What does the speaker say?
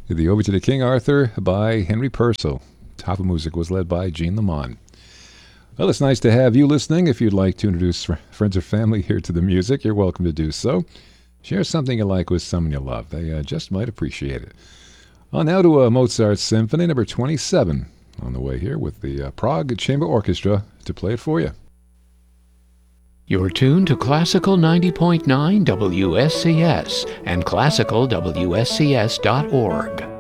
The Overture to King Arthur by Henry Purcell. Top of Music was led by Gene Lamont. Well, it's nice to have you listening. If you'd like to introduce friends or family here to the music, you're welcome to do so. Share something you like with someone you love. They just might appreciate it. On now to Mozart's Symphony number 27. On the way here with the Prague Chamber Orchestra to play it for you. You're tuned to Classical 90.9 WSCS and classicalwscs.org.